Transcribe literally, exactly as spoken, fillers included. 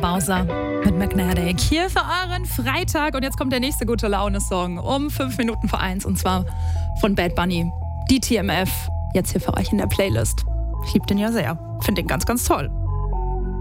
Bowser mit Magnetic hier für euren Freitag. Und jetzt kommt der nächste gute Laune-Song um fünf Minuten vor eins und zwar von Bad Bunny. Die T M F, jetzt hier für euch in der Playlist. Ich lieb den ja sehr. Find den ganz, ganz toll.